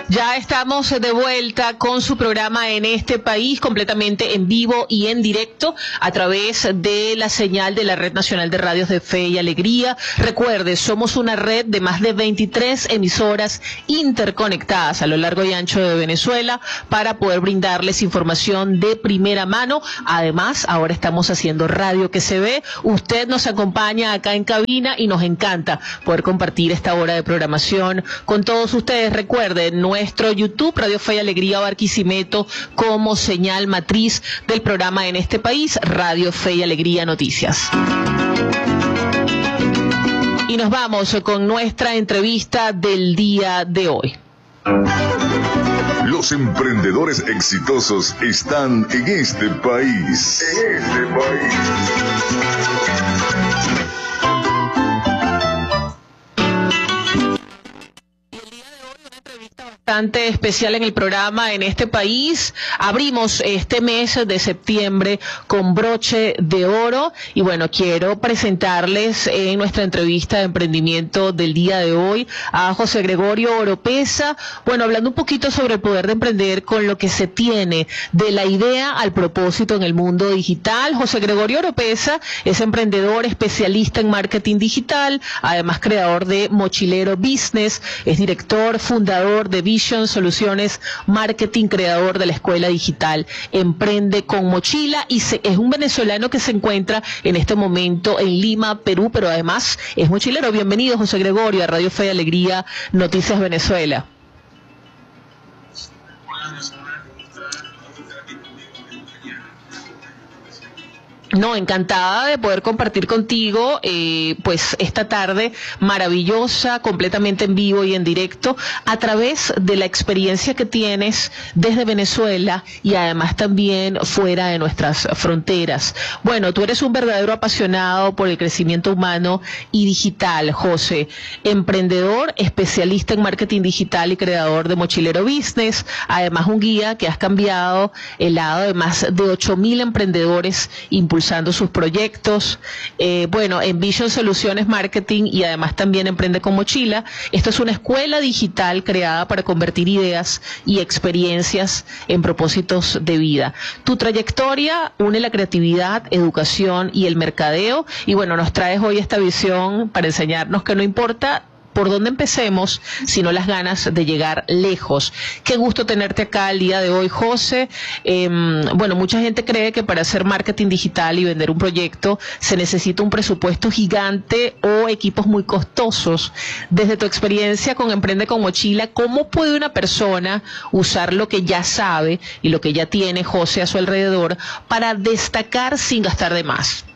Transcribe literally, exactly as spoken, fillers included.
Ya estamos de vuelta con su programa En este País, completamente en vivo y en directo a través de la señal de la Red Nacional de Radios de Fe y Alegría. Recuerde, somos una red de más de veintitrés emisoras interconectadas a lo largo y ancho de Venezuela para poder brindarles información de primera mano. Además, ahora estamos haciendo radio que se ve. Usted nos acompaña acá en cabina y nos encanta poder compartir esta hora de programación con todos ustedes. Recuerden, nuestro YouTube, Radio Fe y Alegría Barquisimeto, como señal matriz del programa En este País, Radio Fe y Alegría Noticias. Y nos vamos con nuestra entrevista del día de hoy. Los emprendedores exitosos están en este país. En este país. Bastante especial en el programa En este País. Abrimos este mes de septiembre con broche de oro y bueno, quiero presentarles en nuestra entrevista de emprendimiento del día de hoy a José Gregorio Oropesa, bueno, hablando un poquito sobre el poder de emprender con lo que se tiene de la idea al propósito en el mundo digital. José Gregorio Oropesa es emprendedor, especialista en marketing digital, además creador de Mochilero Business, es director, fundador de Vision Soluciones Marketing, creador de la Escuela Digital Emprende con Mochila, y se, es un venezolano que se encuentra en este momento en Lima, Perú, pero además es mochilero. Bienvenido, José Gregorio, a Radio Fe y Alegría Noticias Venezuela. No, encantada de poder compartir contigo, eh, pues esta tarde maravillosa, completamente en vivo y en directo, a través de la experiencia que tienes desde Venezuela y además también fuera de nuestras fronteras. Bueno, tú eres un verdadero apasionado por el crecimiento humano y digital, José, emprendedor, especialista en marketing digital y creador de Mochilero Business, además un guía que has cambiado el lado de más de ocho mil emprendedores impulsados impulsando sus proyectos, eh, bueno, en Vision Soluciones Marketing y además también Emprende con Mochila. Esto es una escuela digital creada para convertir ideas y experiencias en propósitos de vida. Tu trayectoria une la creatividad, educación y el mercadeo y bueno, nos traes hoy esta visión para enseñarnos que no importa por dónde empecemos, sino las ganas de llegar lejos. Qué gusto tenerte acá el día de hoy, José. Eh, bueno, mucha gente cree que para hacer marketing digital y vender un proyecto se necesita un presupuesto gigante o equipos muy costosos. Desde tu experiencia con Emprende con Mochila, ¿cómo puede una persona usar lo que ya sabe y lo que ya tiene José a su alrededor para destacar sin gastar de más?